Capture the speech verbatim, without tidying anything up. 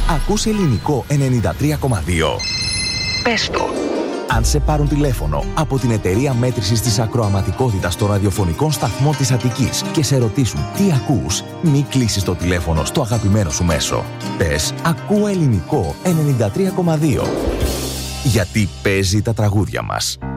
Ακούς ελληνικό ενενήντα τρία κόμμα δύο. Πες το. Αν σε πάρουν τηλέφωνο από την εταιρεία μέτρησης της ακροαματικότητας των ραδιοφωνικών σταθμών της Αττικής και σε ρωτήσουν τι ακούς, μη κλείσεις το τηλέφωνο στο αγαπημένο σου μέσο. Πες «Ακούω ελληνικό ενενήντα τρία κόμμα δύο». Γιατί παίζει τα τραγούδια μας.